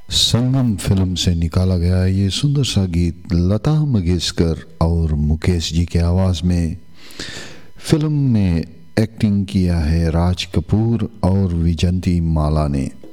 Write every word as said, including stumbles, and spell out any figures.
संगम film से निकाला गया ये सुंदर सा गीत लता मंगेशकर और मुकेश जी के आवाज़ में। फिल्म में एक्टिंग किया है राज कपूर और विजंती माला ने।